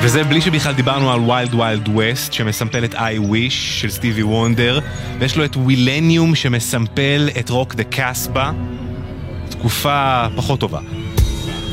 וזה בלי שבכלל דיברנו על Wild Wild West שמסמפל את I Wish של סטיבי וונדר, ויש לו את ווילניום שמסמפל את רוק דה קסבה, תקופה פחות טובה.